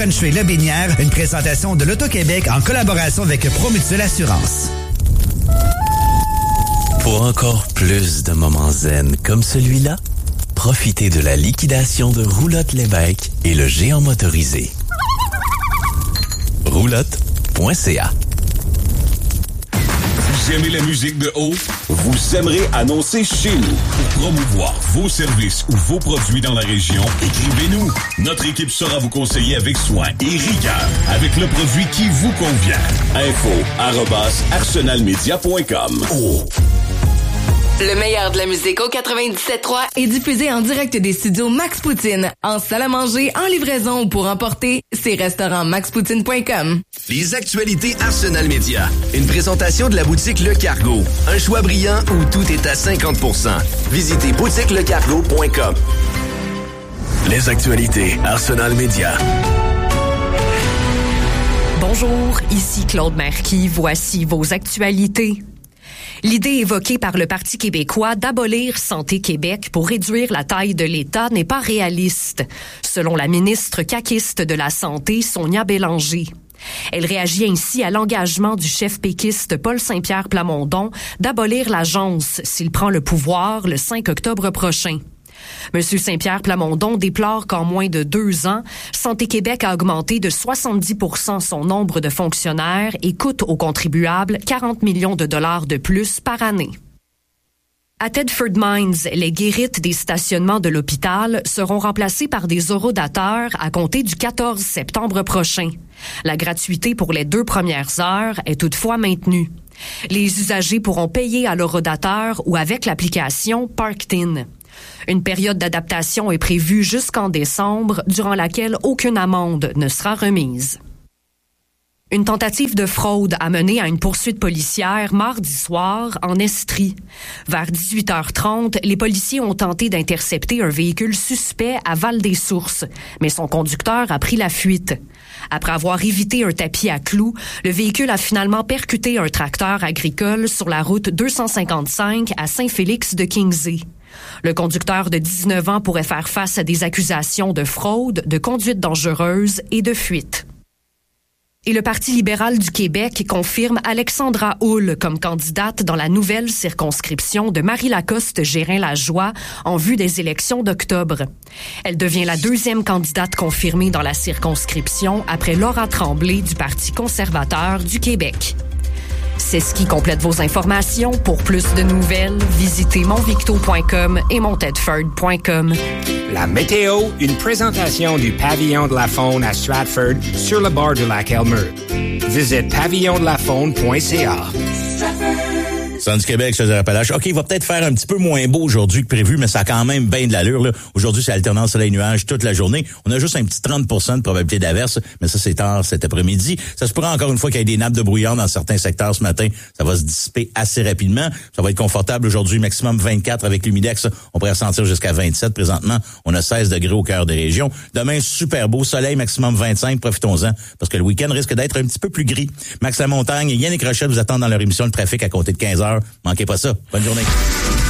Country-Lobinière, une présentation de l'Auto-Québec en collaboration avec Promutuelle Assurance. Pour encore plus de moments zen comme celui-là, profitez de la liquidation de Roulotte Lévesque et le géant motorisé. Roulotte.ca. Vous aimez la musique de haut? Vous aimerez annoncer chez nous. Pour promouvoir vos services ou vos produits dans la région, écrivez-nous. Notre équipe saura vous conseiller avec soin et rigueur avec le produit qui vous convient. info@arsenalmedia.com. Oh. Le meilleur de la musique au 97.3 est diffusé en direct des studios Max Poutine, en salle à manger, en livraison ou pour emporter, c'est restaurantmaxpoutine.com. Les actualités Arsenal Média. Une présentation de la boutique Le Cargo. Un choix brillant où tout est à 50%. Visitez boutiquelecargo.com. Les actualités Arsenal Média. Bonjour, ici Claude Marquis. Voici vos actualités. L'idée évoquée par le Parti québécois d'abolir Santé Québec pour réduire la taille de l'État n'est pas réaliste, selon la ministre caquiste de la Santé, Sonia Bélanger. Elle réagit ainsi à l'engagement du chef péquiste Paul Saint-Pierre Plamondon d'abolir l'agence s'il prend le pouvoir le 5 octobre prochain. M. Saint-Pierre Plamondon déplore qu'en moins de 2 ans, Santé Québec a augmenté de 70% son nombre de fonctionnaires et coûte aux contribuables 40 millions de dollars de plus par année. À Thetford Mines, les guérites des stationnements de l'hôpital seront remplacées par des horodateurs à compter du 14 septembre prochain. La gratuité pour les 2 premières heures est toutefois maintenue. Les usagers pourront payer à l'horodateur ou avec l'application Parked-In. Une période d'adaptation est prévue jusqu'en décembre, durant laquelle aucune amende ne sera remise. Une tentative de fraude a mené à une poursuite policière mardi soir en Estrie. Vers 18h30, les policiers ont tenté d'intercepter un véhicule suspect à Val-des-Sources, mais son conducteur a pris la fuite. Après avoir évité un tapis à clous, le véhicule a finalement percuté un tracteur agricole sur la route 255 à Saint-Félix-de-Kingsey. Le conducteur de 19 ans pourrait faire face à des accusations de fraude, de conduite dangereuse et de fuite. Et le Parti libéral du Québec confirme Alexandra Houle comme candidate dans la nouvelle circonscription de Marie-Lacoste-Gérin-Lajoie en vue des élections d'octobre. Elle devient la 2e candidate confirmée dans la circonscription après Laura Tremblay du Parti conservateur du Québec. C'est ce qui complète vos informations. Pour plus de nouvelles, visitez monvicto.com et montedford.com. La météo, une présentation du Pavillon de la Faune à Stratford sur le bord du lac Elmer. Visite pavillondelafaune.ca. Centre du Québec, je Appalaches. OK, il va peut-être faire un petit peu moins beau aujourd'hui que prévu, mais ça a quand même bien de l'allure, là. Aujourd'hui, c'est alternance soleil-nuage toute la journée. On a juste un petit 30% de probabilité d'averse, mais ça, c'est tard cet après-midi. Ça se pourra encore une fois qu'il y ait des nappes de brouillard dans certains secteurs ce matin. Ça va se dissiper assez rapidement. Ça va être confortable aujourd'hui, maximum 24 avec l'humidex. On pourrait ressentir jusqu'à 27. Présentement, on a 16 degrés au cœur des régions. Demain, super beau soleil, maximum 25. Profitons-en, parce que le week-end risque d'être un petit peu plus gris. Max La Montagne et Yannick Rochette vous attendent dans leur émission Le Trafic à compter de 15h. Manquez pas ça. Bonne journée.